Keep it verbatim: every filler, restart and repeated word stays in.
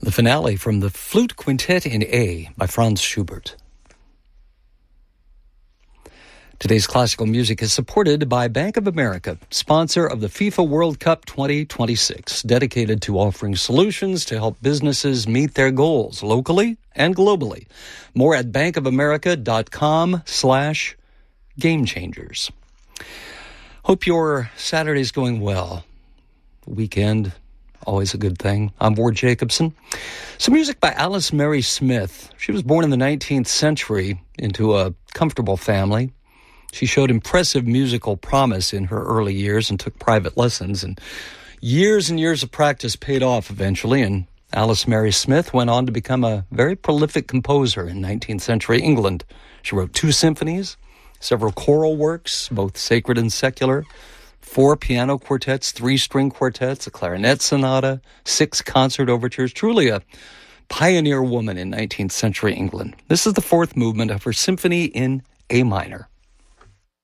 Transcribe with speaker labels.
Speaker 1: The finale from the Flute Quintet in A by Franz Schubert. Today's classical music is supported by Bank of America, sponsor of the FIFA World Cup twenty twenty-six, dedicated to offering solutions to help businesses meet their goals locally and globally. More at bankofamerica.com slash game changers. Hope your Saturday's going well. Weekend, always a good thing. I'm Ward Jacobson. Some music by Alice Mary Smith. She was born in the nineteenth century into a comfortable family. She showed impressive musical promise in her early years and took private lessons. And years and years of practice paid off eventually, and Alice Mary Smith went on to become a very prolific composer in nineteenth century England. She wrote two symphonies, several choral works, both sacred and secular, four piano quartets, three string quartets, a clarinet sonata, six concert overtures. Truly a pioneer woman in nineteenth century England. This is the fourth movement of her symphony in A minor.